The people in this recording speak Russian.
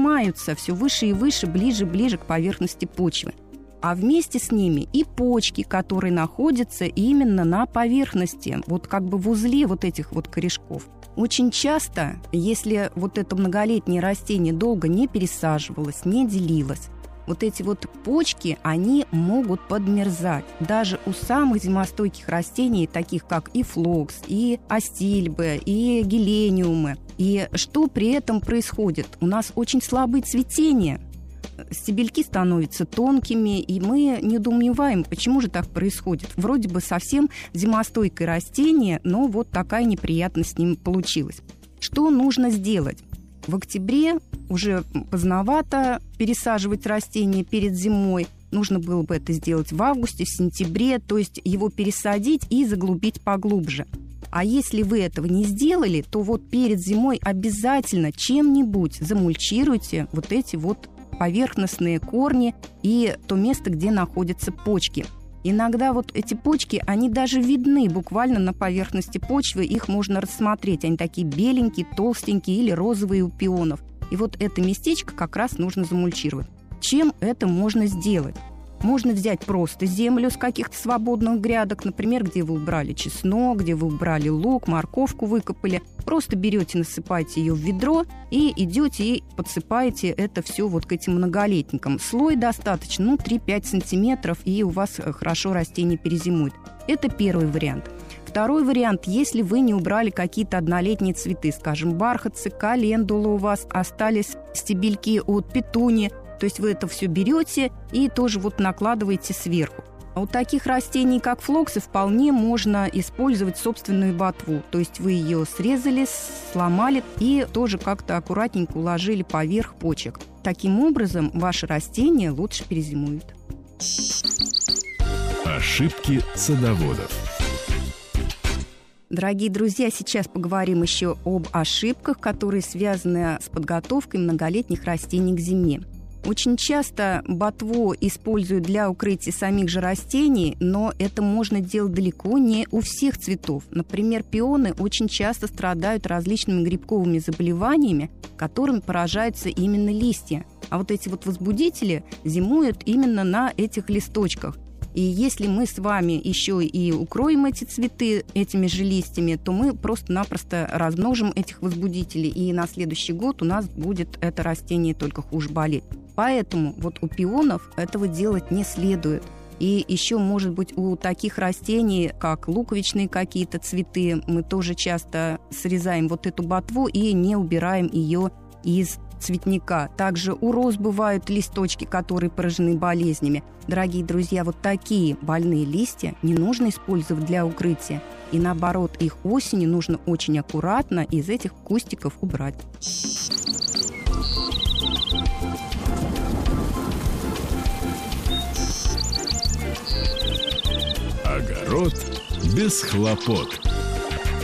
поднимаются все выше и выше, ближе к поверхности почвы. А вместе с ними и почки, которые находятся именно на поверхности, вот как бы в узле вот этих вот корешков. Очень часто, если вот это многолетнее растение долго не пересаживалось, не делилось, вот эти вот почки, они могут подмерзать. Даже у самых зимостойких растений, таких как и флокс, и астильбы, и гелениумы. И что при этом происходит? У нас очень слабое цветение. Стебельки становятся тонкими, и мы недоумеваем, почему же так происходит. Вроде бы совсем зимостойкое растение, но вот такая неприятность с ним получилась. Что нужно сделать? В октябре уже поздновато пересаживать растение перед зимой. Нужно было бы это сделать в августе, в сентябре, то есть его пересадить и заглубить поглубже. А если вы этого не сделали, то вот перед зимой обязательно чем-нибудь замульчируйте вот эти вот поверхностные корни и то место, где находятся почки. Иногда вот эти почки, они даже видны буквально на поверхности почвы, их можно рассмотреть. Они такие беленькие, толстенькие или розовые у пионов. И вот это местечко как раз нужно замульчировать. Чем это можно сделать? Можно взять просто землю с каких-то свободных грядок, например, где вы убрали чеснок, где вы убрали лук, морковку выкопали. Просто берете, насыпаете ее в ведро и идете и подсыпаете это все вот к этим многолетникам. Слой достаточно, 3-5 сантиметров, и у вас хорошо растение перезимует. Это первый вариант. Второй вариант, если вы не убрали какие-то однолетние цветы, скажем, бархатцы, календула у вас, остались стебельки от петунии, то есть вы это все берете и тоже вот накладываете сверху. А у таких растений, как флоксы, вполне можно использовать собственную ботву. То есть вы ее срезали, сломали и тоже как-то аккуратненько уложили поверх почек. Таким образом, ваше растение лучше перезимует. Ошибки садоводов. Дорогие друзья, сейчас поговорим еще об ошибках, которые связаны с подготовкой многолетних растений к зиме. Очень часто ботву используют для укрытия самих же растений, но это можно делать далеко не у всех цветов. Например, пионы очень часто страдают различными грибковыми заболеваниями, которыми поражаются именно листья. А вот эти вот возбудители зимуют именно на этих листочках. И если мы с вами еще и укроем эти цветы этими же листьями, то мы просто-напросто размножим этих возбудителей, и на следующий год у нас будет это растение только хуже болеть. Поэтому вот у пионов этого делать не следует. И еще, может быть, у таких растений, как луковичные какие-то цветы, мы тоже часто срезаем вот эту ботву и не убираем ее из цветника. Также у роз бывают листочки, которые поражены болезнями. Дорогие друзья, вот такие больные листья не нужно использовать для укрытия. И наоборот, их осенью нужно очень аккуратно из этих кустиков убрать. Огород без хлопот.